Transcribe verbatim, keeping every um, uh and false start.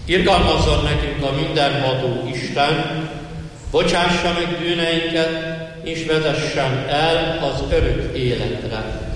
Irgalmazzon nekünk a mindenható Isten, bocsássa meg bűneinket, és vezessen el az örök életre.